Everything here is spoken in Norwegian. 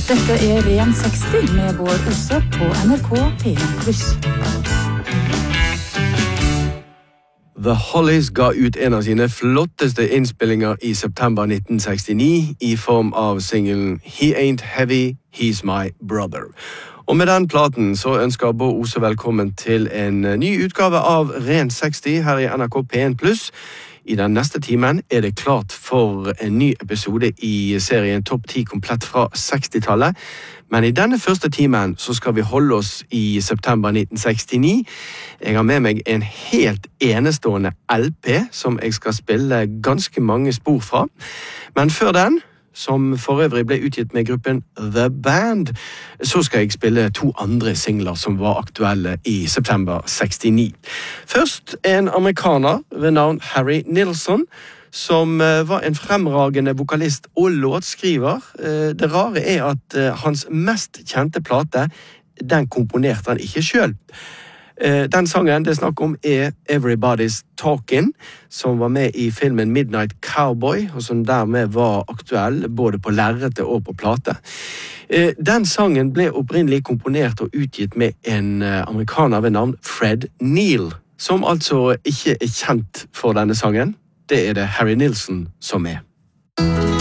Dette Ren 60 med Bård Osse på NRK P1+. The Hollies ga ut en av sine flotteste innspillinger i september 1969 i form av singelen He Ain't Heavy, He's My Brother. Og med den platen så ønsker Bård Osse velkommen til en ny utgave av Ren 60 her i NRK P1+. I den neste timen er det klart for en ny episode i serien Topp 10 komplett fra 60-tallet. Men i denne første timen så skal vi holde oss i september 1969. Jeg har med meg en helt enestående LP som jeg skal spille ganske mange spor fra. Men før den, som for øvrig ble utgitt med gruppen The Band, så skal jeg spille 2 andre singler som var aktuelle i september 69. Først en amerikaner ved navn Harry Nilsson, som var en fremragende vokalist og låtskriver. Det rare er at hans mest kjente plate, den komponerte han ikke selv. Den sangen det snakk om er Everybody's Talking, som var med i filmen Midnight Cowboy, og som dermed var aktuell både på lerretet og på plate. Den sangen ble opprinnelig komponert og utgitt med en amerikaner ved navn Fred Neil, som altså ikke er kjent for denne sangen. Det er det Harry Nilsson som er.